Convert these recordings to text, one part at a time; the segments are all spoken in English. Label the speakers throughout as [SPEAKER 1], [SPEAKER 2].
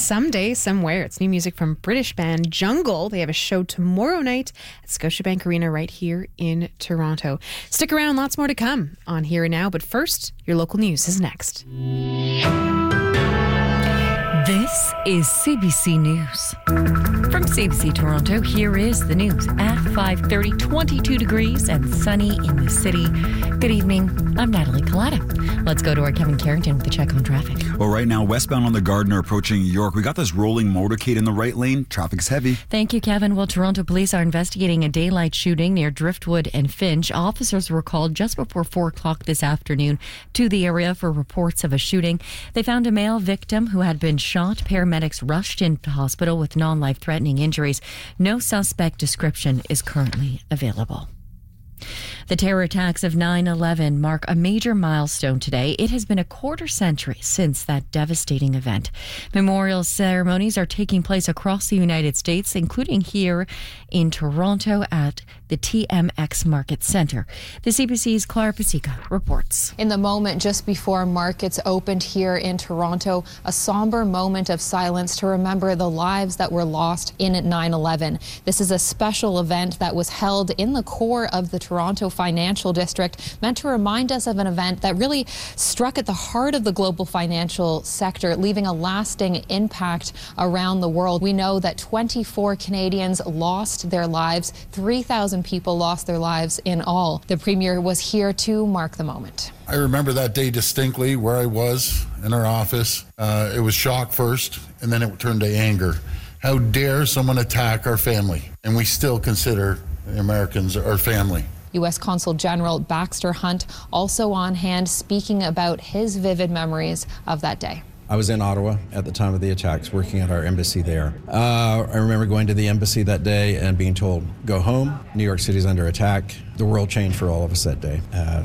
[SPEAKER 1] Someday, Somewhere. It's new music from British band Jungle. They have a show tomorrow night at Scotiabank Arena right here in Toronto. Stick around, lots more to come on Here and Now. But first, your local news is next.
[SPEAKER 2] This is CBC News. From CBC Toronto, here is the news at 5:30, 22 degrees and sunny in the city. Good evening. I'm Natalie Collada. Let's go to our Kevin Carrington with a check on traffic.
[SPEAKER 3] Well, right now, westbound on the Gardiner approaching York, we got this rolling motorcade in the right lane. Traffic's heavy.
[SPEAKER 2] Thank you, Kevin. Well, Toronto police are investigating a daylight shooting near Driftwood and Finch. Officers were called just before 4 o'clock this afternoon to the area for reports of a shooting. They found a male victim who had been shot. Paramedics rushed into hospital with non-life-threatening injuries. No suspect description is currently available. The terror attacks of 9/11 mark a major milestone today. It has been a quarter century since that devastating event. Memorial ceremonies are taking place across the United States, including here in Toronto at the TMX Market Centre. The CBC's Clara Pasica reports.
[SPEAKER 4] In the moment just before markets opened here in Toronto, a somber moment of silence to remember the lives that were lost in 9/11. This is a special event that was held in the core of the Toronto Financial District, meant to remind us of an event that really struck at the heart of the global financial sector, leaving a lasting impact around the world. We know that 24 Canadians lost their lives, 3,000 people lost their lives in all. The Premier was here to mark the moment.
[SPEAKER 5] I remember that day distinctly, where I was in our office. It was shock first, and then it turned to anger. How dare someone attack our family? And we still consider Americans our family.
[SPEAKER 4] U.S. Consul General Baxter Hunt also on hand, speaking about his vivid memories of that day.
[SPEAKER 6] I was in Ottawa at the time of the attacks, working at our embassy there. I remember going to the embassy that day and being told, go home, New York City's under attack. The world changed for all of us that day.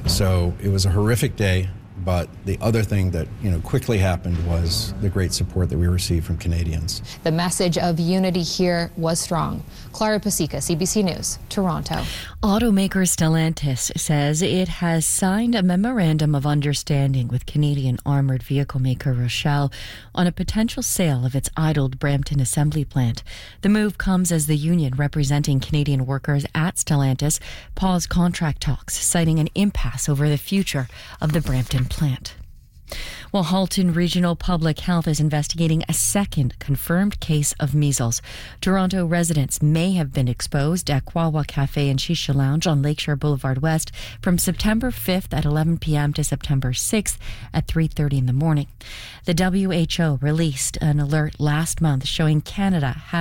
[SPEAKER 6] So it was a horrific day. But the other thing that, quickly happened was the great support that we received from Canadians.
[SPEAKER 4] The message of unity here was strong. Clara Pasica, CBC News, Toronto.
[SPEAKER 2] Automaker Stellantis says it has signed a memorandum of understanding with Canadian armoured vehicle maker Rochelle on a potential sale of its idled Brampton assembly plant. The move comes as the union representing Canadian workers at Stellantis paused contract talks, citing an impasse over the future of the Brampton plant. Well, Halton Regional Public Health is investigating a second confirmed case of measles. Toronto residents may have been exposed at Quawa Cafe and Shisha Lounge on Lakeshore Boulevard West from September 5th at 11 p.m. to September 6th at 3:30 in the morning. The WHO released an alert last month showing Canada has